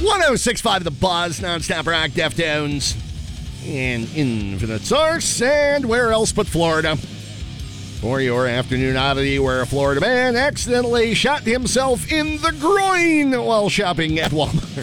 106.5 The Buzz, nonstop rock, Deftones, and Infinite Source, and where else but Florida. For your afternoon oddity, where a Florida man accidentally shot himself in the groin while shopping at Walmart.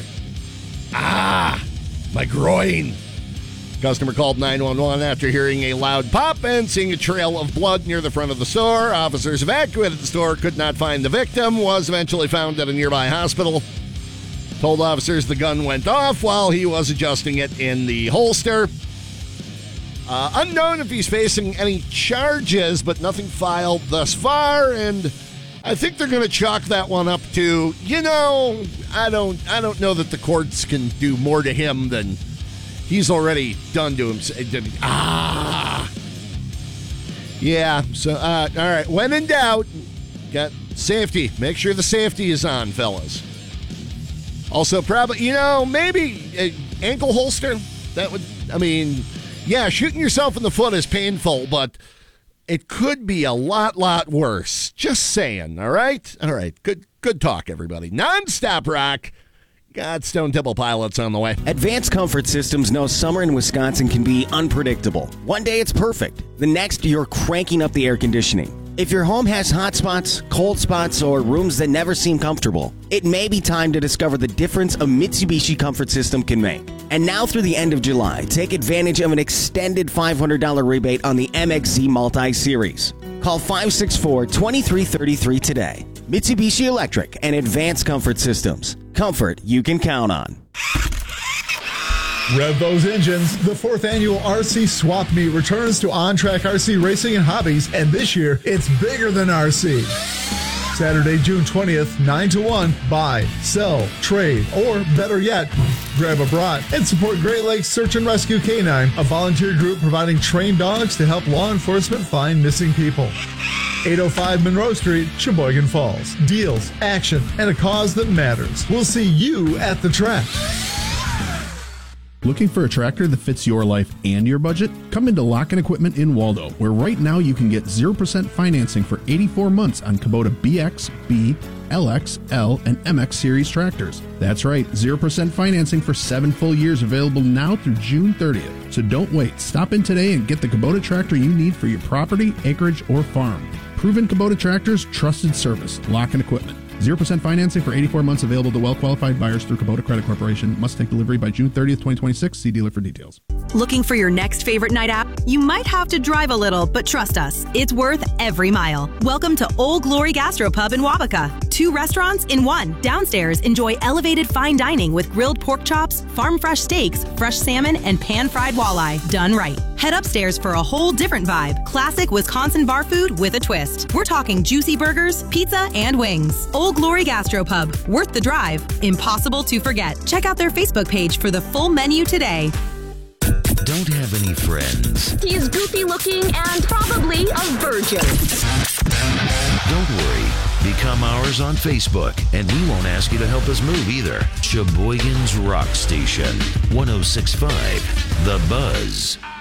My groin. Customer called 911 after hearing a loud pop and seeing a trail of blood near the front of the store. Officers evacuated the store, could not find the victim, was eventually found at a nearby hospital. Told officers the gun went off while he was adjusting it in the holster. Unknown if he's facing any charges, but nothing filed thus far, and I think they're going to chalk that one up to, I don't know that the courts can do more to him than he's already done to him. Yeah, so, all right, when in doubt, got safety. Make sure the safety is on, fellas. Also, probably, maybe an ankle holster. That would, yeah, shooting yourself in the foot is painful, but it could be a lot worse. Just saying, all right? All right, good talk, everybody. Non-stop rock. Got Stone Temple Pilots on the way. Advanced Comfort Systems knows summer in Wisconsin can be unpredictable. One day it's perfect. The next, you're cranking up the air conditioning. If your home has hot spots, cold spots, or rooms that never seem comfortable, it may be time to discover the difference a Mitsubishi Comfort System can make. And now through the end of July, take advantage of an extended $500 rebate on the MXZ Multi-Series. Call 564-2333 today. Mitsubishi Electric and Advanced Comfort Systems. Comfort you can count on. Rev those engines. The 4th annual RC Swap Meet returns to On Track RC Racing and Hobbies, and this year it's bigger than RC. Saturday, June 20th, 9 to 1. Buy, sell, trade, or better yet, grab a brat and support Great Lakes Search and Rescue Canine, a volunteer group providing trained dogs to help law enforcement find missing people. 805 Monroe Street, Sheboygan Falls. Deals, action, and a cause that matters. We'll see you at the track. Looking for a tractor that fits your life and your budget? Come into Lock-In Equipment in Waldo, where right now you can get 0% financing for 84 months on Kubota BX, B, LX, L, and MX series tractors. That's right, 0% financing for 7 full years available now through June 30th. So don't wait. Stop in today and get the Kubota tractor you need for your property, acreage, or farm. Proven Kubota tractors, trusted service. Lock-In Equipment. 0% financing for 84 months available to well-qualified buyers through Kubota Credit Corporation. Must take delivery by June 30th, 2026. See dealer for details. Looking for your next favorite night out? You might have to drive a little, but trust us, it's worth every mile. Welcome to Old Glory Gastropub in Wabaka. 2 restaurants in one. Downstairs, enjoy elevated fine dining with grilled pork chops, farm-fresh steaks, fresh salmon, and pan-fried walleye. Done right. Head upstairs for a whole different vibe. Classic Wisconsin bar food with a twist. We're talking juicy burgers, pizza, and wings. Old Glory Gastropub. Worth the drive. Impossible to forget. Check out their Facebook page for the full menu today. Don't have any friends. He's goofy looking and probably a virgin. Don't worry. Become ours on Facebook, and we won't ask you to help us move either. Sheboygan's Rock Station, 106.5 The Buzz.